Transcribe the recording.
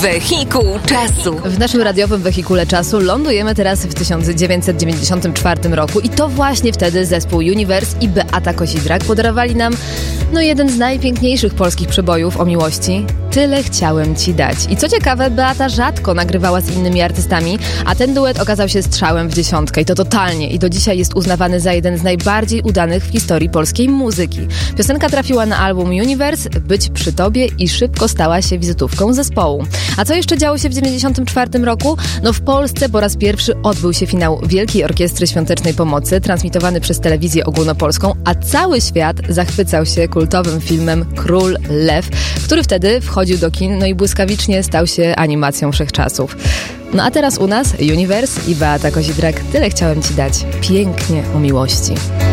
Wehikuł Czasu. W naszym radiowym wehikule czasu lądujemy teraz w 1994 roku i to właśnie wtedy zespół Universe i Beata Kozidrak podarowali nam jeden z najpiękniejszych polskich przebojów o miłości. Tyle chciałem ci dać. I co ciekawe, Beata rzadko nagrywała z innymi artystami, a ten duet okazał się strzałem w dziesiątkę i to totalnie. I do dzisiaj jest uznawany za jeden z najbardziej udanych w historii polskiej muzyki. Piosenka trafiła na album Universe, Być przy tobie i szybko stała się wizytówką zespołu. A co jeszcze działo się w 1994 roku? W Polsce po raz pierwszy odbył się finał Wielkiej Orkiestry Świątecznej Pomocy, transmitowany przez telewizję ogólnopolską, a cały świat zachwycał się kultowym filmem Król Lew, który wtedy wchodził do kin, i błyskawicznie stał się animacją wszechczasów. A teraz u nas Universe i Beata Kozidrak. Tyle chciałem ci dać. Pięknie o miłości.